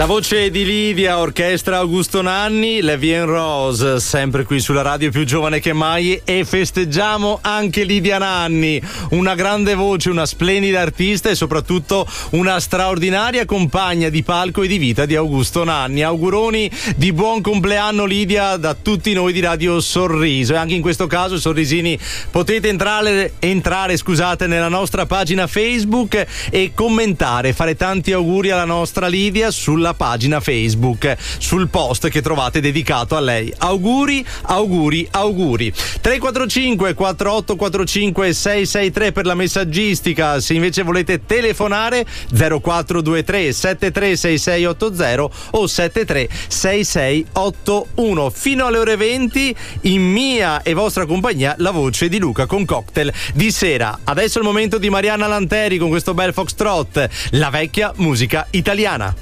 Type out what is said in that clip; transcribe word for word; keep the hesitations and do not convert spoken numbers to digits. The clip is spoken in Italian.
La voce di Lidia, orchestra Augusto Nanni, Le Vie en Rose, sempre qui sulla radio più giovane che mai, e festeggiamo anche Lidia Nanni, una grande voce, una splendida artista e soprattutto una straordinaria compagna di palco e di vita di Augusto Nanni. Auguroni di buon compleanno Lidia da tutti noi di Radio Sorriso, e anche in questo caso Sorrisini potete entrare, entrare scusate, nella nostra pagina Facebook e commentare, fare tanti auguri alla nostra Lidia sulla pagina Facebook, sul post che trovate dedicato a lei. Auguri, auguri, auguri. tre quattro cinque quattro otto quattro cinque sei sei tre per la messaggistica. Se invece volete telefonare, zero quattro due tre sette tre sei sei otto zero o sette tre sei sei otto uno. Fino alle ore venti in mia e vostra compagnia la voce di Luca con Cocktail di sera. Adesso è il momento di Marianna Lanteri con questo bel foxtrot, la vecchia musica italiana.